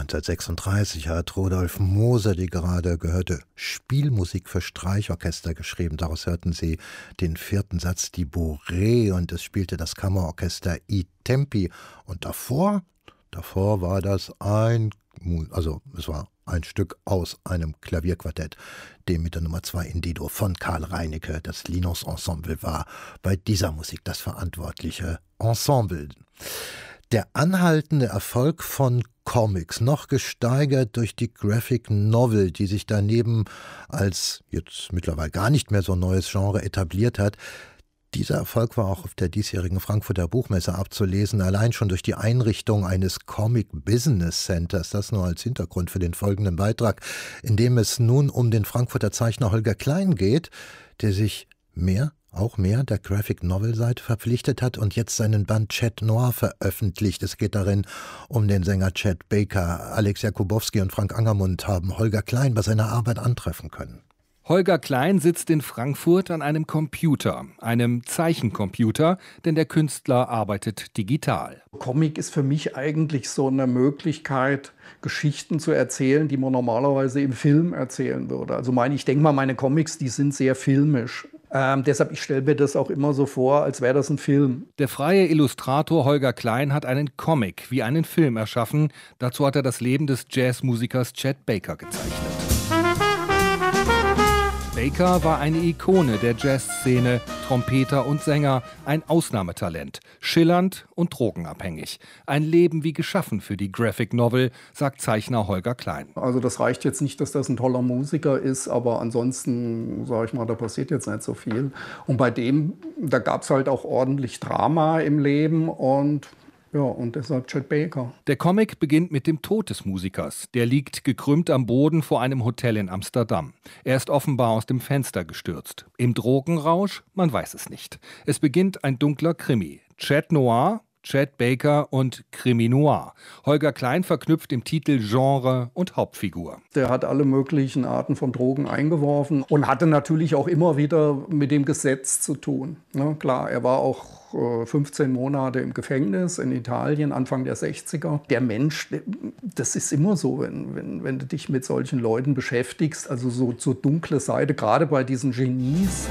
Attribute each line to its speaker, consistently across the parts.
Speaker 1: 1936 hat Rudolf Moser die gerade gehörte Spielmusik für Streichorchester geschrieben. Daraus hörten Sie den 4. Satz, die Bourrée, und es spielte das Kammerorchester I Tempi. Und davor war das es war ein Stück aus einem Klavierquartett, dem mit der Nummer 2 in D-Dur von Karl Reinecke. Das Linus Ensemble war bei dieser Musik das verantwortliche Ensemble. Der anhaltende Erfolg von Comics, noch gesteigert durch die Graphic Novel, die sich daneben als jetzt mittlerweile gar nicht mehr so neues Genre etabliert hat, dieser Erfolg war auch auf der diesjährigen Frankfurter Buchmesse abzulesen, allein schon durch die Einrichtung eines Comic Business Centers. Das nur als Hintergrund für den folgenden Beitrag, in dem es nun um den Frankfurter Zeichner Holger Klein geht, der sich auch mehr der Graphic Novel Seite verpflichtet hat und jetzt seinen Band Chat Noir veröffentlicht. Es geht darin um den Sänger Chet Baker. Alex Jakubowski und Frank Angermund haben Holger Klein bei seiner Arbeit antreffen können.
Speaker 2: Holger Klein sitzt in Frankfurt an einem Computer, einem Zeichencomputer, denn der Künstler arbeitet digital.
Speaker 3: Comic ist für mich eigentlich so eine Möglichkeit, Geschichten zu erzählen, die man normalerweise im Film erzählen würde. Also ich denke mal, meine Comics, die sind sehr filmisch. Deshalb, ich stelle mir das auch immer so vor, als wäre das ein Film.
Speaker 2: Der freie Illustrator Holger Klein hat einen Comic wie einen Film erschaffen. Dazu hat er das Leben des Jazzmusikers Chet Baker gezeichnet. Baker war eine Ikone der Jazzszene, Trompeter und Sänger, ein Ausnahmetalent, schillernd und drogenabhängig. Ein Leben wie geschaffen für die Graphic Novel, sagt Zeichner Holger Klein.
Speaker 3: Also das reicht jetzt nicht, dass das ein toller Musiker ist, aber ansonsten, sage ich mal, da passiert jetzt nicht so viel. Und bei dem, da gab es halt auch ordentlich Drama im Leben und deshalb Chet Baker.
Speaker 2: Der Comic beginnt mit dem Tod des Musikers. Der liegt gekrümmt am Boden vor einem Hotel in Amsterdam. Er ist offenbar aus dem Fenster gestürzt. Im Drogenrausch? Man weiß es nicht. Es beginnt ein dunkler Krimi. Chat Noir, Chet Baker und Krimi Noir. Holger Klein verknüpft im Titel Genre und Hauptfigur.
Speaker 3: Der hat alle möglichen Arten von Drogen eingeworfen und hatte natürlich auch immer wieder mit dem Gesetz zu tun. Na klar, er war auch 15 Monate im Gefängnis in Italien, Anfang der 60er. Der Mensch, das ist immer so, wenn du dich mit solchen Leuten beschäftigst, also so zur dunkle Seite, gerade bei diesen Genies.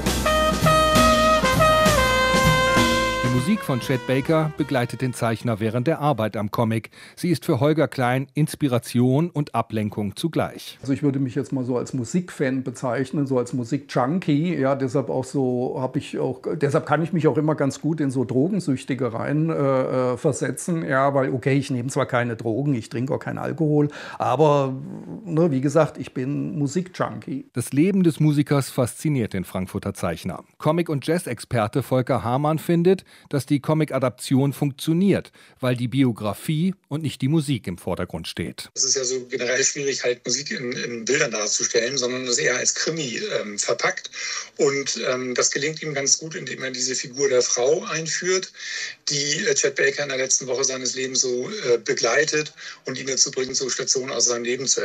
Speaker 2: Die Musik von Chet Baker begleitet den Zeichner während der Arbeit am Comic. Sie ist für Holger Klein Inspiration und Ablenkung zugleich.
Speaker 3: Also ich würde mich jetzt mal so als Musikfan bezeichnen, so als Musikjunkie. Ja, deshalb kann ich mich auch immer ganz gut in so Drogensüchtige rein versetzen. Ja, weil ich nehme zwar keine Drogen, ich trinke auch keinen Alkohol, aber wie gesagt, ich bin Musikjunkie.
Speaker 2: Das Leben des Musikers fasziniert den Frankfurter Zeichner. Comic- und Jazz-Experte Volker Hamann findet, dass die Comic-Adaption funktioniert, weil die Biografie und nicht die Musik im Vordergrund steht.
Speaker 4: Es ist ja so generell schwierig, halt Musik in Bildern darzustellen, sondern das eher als Krimi verpackt. Und das gelingt ihm ganz gut, indem er diese Figur der Frau einführt, die Chet Baker in der letzten Woche seines Lebens so begleitet und ihn dazu bringt, so Stationen aus seinem Leben zu